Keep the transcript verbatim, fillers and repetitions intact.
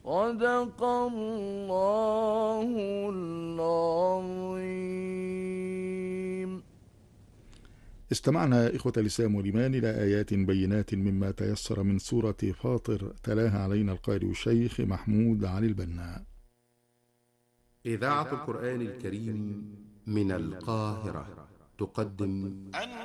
صدق الله العظيم. استمعنا إخوة الإسلام والإيمان إلى آيات بينات مما تيسر من سورة فاطر، تلاها علينا القارئ الشيخ محمود علي البنا. إذاعة القرآن الكريم من القاهرة تقدم